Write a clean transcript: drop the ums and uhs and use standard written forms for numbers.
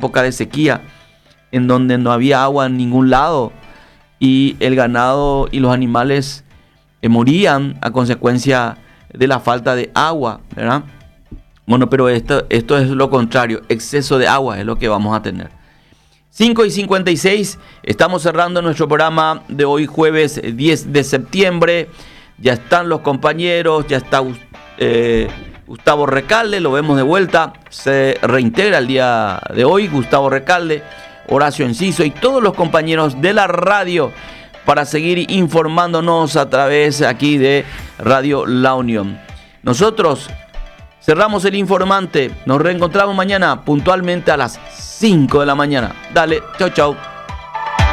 época de sequía, en donde no había agua en ningún lado y el ganado y los animales morían a consecuencia de la falta de agua, ¿verdad? Bueno, pero esto es lo contrario, exceso de agua es lo que vamos a tener. 5:56, estamos cerrando nuestro programa de hoy, jueves 10 de septiembre. Ya están los compañeros, ya está Gustavo Recalde, lo vemos de vuelta, se reintegra el día de hoy Gustavo Recalde, Horacio Enciso y todos los compañeros de la radio para seguir informándonos a través aquí de Radio La Unión. Nosotros cerramos el informante, nos reencontramos mañana puntualmente a las 5 de la mañana. Dale, chau chau.